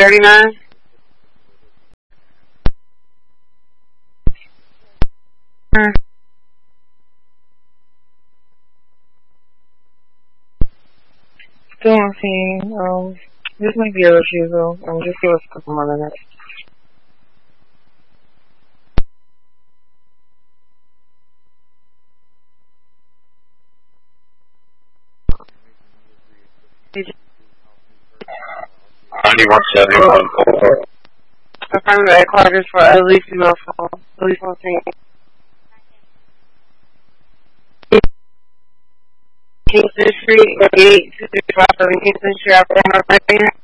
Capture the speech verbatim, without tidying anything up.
thirty-nine. Hmm. Still on scene. Um, this might be a refusal. Um, just give us a couple more minutes. ninety-one seventy-one. Affirm the headquarters for at least female phone. At least one scene. Kingston Street, eight two six five seven Kingston Street, Alabama, right here.